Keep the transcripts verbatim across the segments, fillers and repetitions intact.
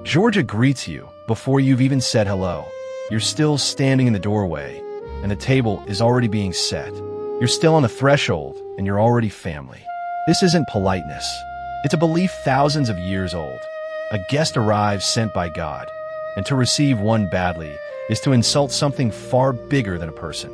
Georgia greets you before you've even said hello. You're still standing in the doorway, and the table is already being set. You're still on the threshold, and you're already family. This isn't politeness. It's a belief thousands of years old. A guest arrives sent by God, and to receive one badly is to insult something far bigger than a person.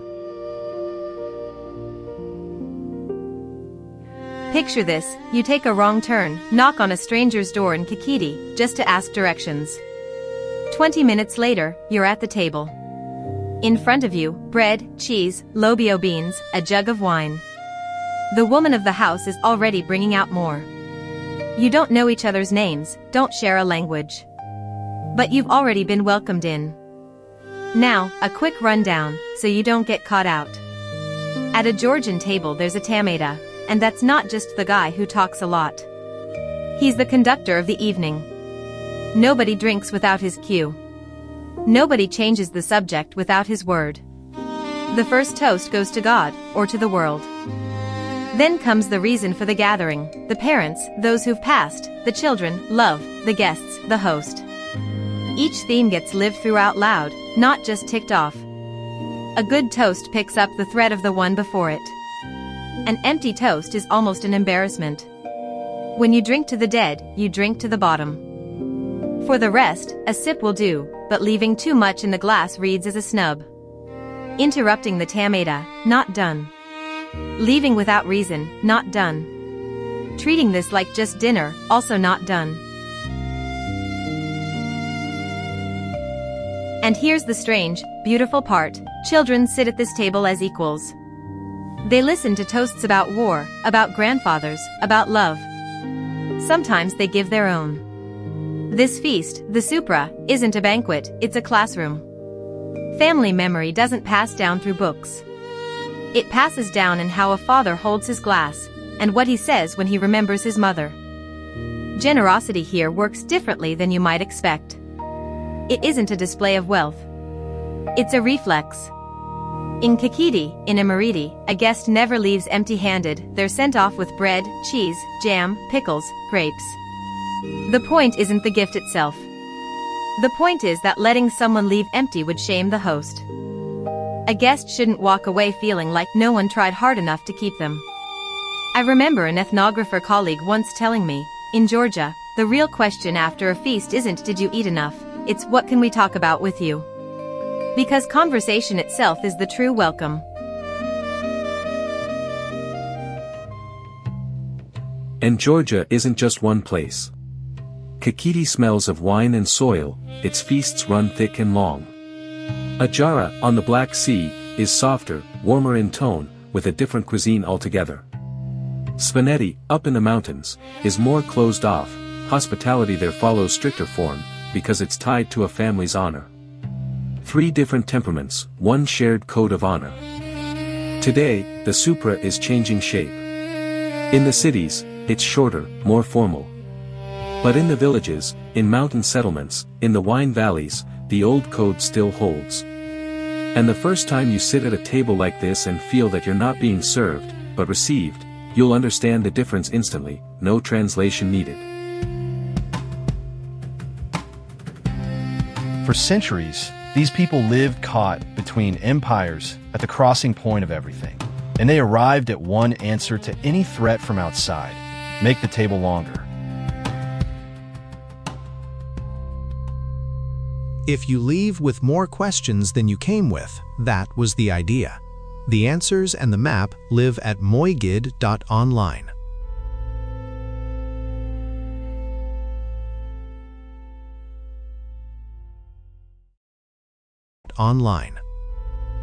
Picture this: you take a wrong turn, knock on a stranger's door in Kikiti, just to ask directions. Twenty minutes later, you're at the table. In front of you, bread, cheese, lobio beans, a jug of wine. The woman of the house is already bringing out more. You don't know each other's names, don't share a language. But you've already been welcomed in. Now, a quick rundown, so you don't get caught out. At a Georgian table there's a tameda, and that's not just the guy who talks a lot. He's the conductor of the evening. Nobody drinks without his cue. Nobody changes the subject without his word. The first toast goes to God, or to the world. Then comes the reason for the gathering, the parents, those who've passed, the children, love, the guests, the host. Each theme gets lived through out loud, not just ticked off. A good toast picks up the thread of the one before it. An empty toast is almost an embarrassment. When you drink to the dead, you drink to the bottom. For the rest, a sip will do, but leaving too much in the glass reads as a snub. Interrupting the tameda, not done. Leaving without reason, not done. Treating this like just dinner, also not done. And here's the strange, beautiful part: children sit at this table as equals. They listen to toasts about war, about grandfathers, about love. Sometimes they give their own. This feast, the supra, isn't a banquet, it's a classroom. Family memory doesn't pass down through books. It passes down in how a father holds his glass, and what he says when he remembers his mother. Generosity here works differently than you might expect. It isn't a display of wealth. It's a reflex. In Kikiti, in Imereti, a guest never leaves empty-handed, they're sent off with bread, cheese, jam, pickles, grapes. The point isn't the gift itself. The point is that letting someone leave empty would shame the host. A guest shouldn't walk away feeling like no one tried hard enough to keep them. I remember an ethnographer colleague once telling me, in Georgia, the real question after a feast isn't did you eat enough, it's what can we talk about with you. Because conversation itself is the true welcome. And Georgia isn't just one place. Kikiti smells of wine and soil, its feasts run thick and long. Ajara, on the Black Sea, is softer, warmer in tone, with a different cuisine altogether. Svaneti, up in the mountains, is more closed off, hospitality there follows stricter form, because it's tied to a family's honor. Three different temperaments, one shared code of honor. Today, the supra is changing shape. In the cities, it's shorter, more formal. But in the villages, in mountain settlements, in the wine valleys, the old code still holds. And the first time you sit at a table like this and feel that you're not being served, but received, you'll understand the difference instantly, no translation needed. For centuries, these people lived caught between empires at the crossing point of everything, and they arrived at one answer to any threat from outside: make the table longer. If you leave with more questions than you came with, that was the idea. The answers and the map live at moigid dot online. Online.